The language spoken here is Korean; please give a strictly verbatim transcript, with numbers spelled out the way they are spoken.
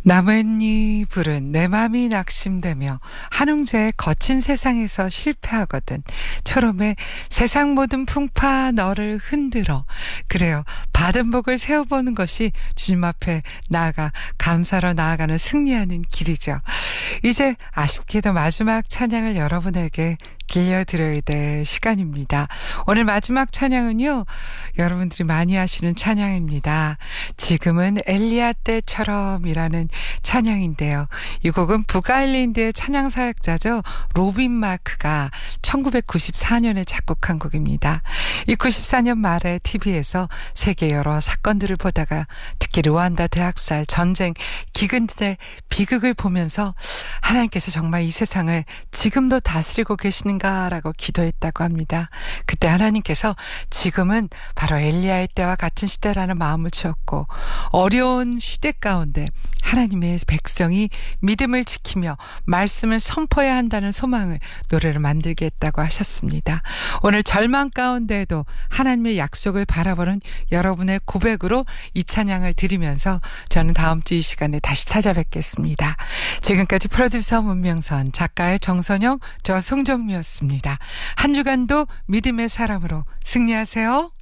나뭇잎 불은 내 맘이 낙심되며 한웅재의 거친 세상에서 실패하거든. 초롬의 세상 모든 풍파 너를 흔들어. 그래요. 받은 복을 세워보는 것이 주님 앞에 나아가 감사로 나아가는 승리하는 길이죠. 이제 아쉽게도 마지막 찬양을 여러분에게 들려드려야 될 시간입니다. 오늘 마지막 찬양은요, 여러분들이 많이 아시는 찬양입니다. 지금은 엘리야 때처럼이라는 찬양인데요. 이 곡은 북아일랜드의 찬양 사역자죠. 로빈 마크가 천구백구십사 년에 작곡한 곡입니다. 이 구십사 년 말에 티비에서 세계 여러 사건들을 보다가 특히 르완다 대학살, 전쟁, 기근들의 비극을 보면서 하나님께서 정말 이 세상을 지금도 다스리고 계시는 라고 기도했다고 합니다. 그때 하나님께서 지금은 바로 엘리야의 때와 같은 시대라는 마음을 주었고, 어려운 시대 가운데 하나님의 백성이 믿음을 지키며 말씀을 선포해야 한다는 소망을 노래를 만들게 했다고 하셨습니다. 오늘 절망 가운데에도 하나님의 약속을 바라보는 여러분의 고백으로 이 찬양을 드리면서 저는 다음 주 이 시간에 다시 찾아뵙겠습니다. 지금까지 프로듀서 문명선, 작가의 정선영, 저 송정미였습니다. 한 주간도 믿음의 사람으로 승리하세요.